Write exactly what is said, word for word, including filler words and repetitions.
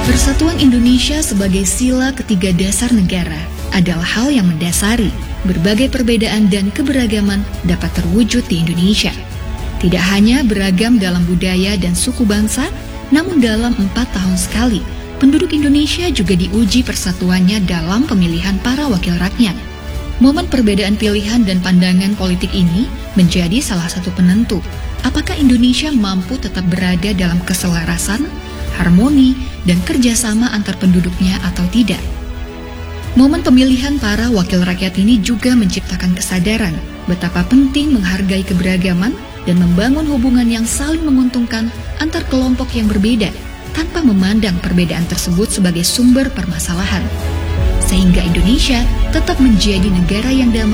Persatuan Indonesia sebagai sila ketiga dasar negara adalah hal yang mendasari. Berbagai perbedaan dan keberagaman dapat terwujud di Indonesia. Tidak hanya beragam dalam budaya dan suku bangsa, namun dalam empat tahun sekali, penduduk Indonesia juga diuji persatuannya dalam pemilihan para wakil rakyat. Momen perbedaan pilihan dan pandangan politik ini menjadi salah satu penentu apakah Indonesia mampu tetap berada dalam keselarasan, harmoni, dan kerjasama antar penduduknya atau tidak. Momen pemilihan para wakil rakyat ini juga menciptakan kesadaran betapa penting menghargai keberagaman dan membangun hubungan yang saling menguntungkan antar kelompok yang berbeda tanpa memandang perbedaan tersebut sebagai sumber permasalahan. Sehingga Indonesia tetap menjadi negara yang damai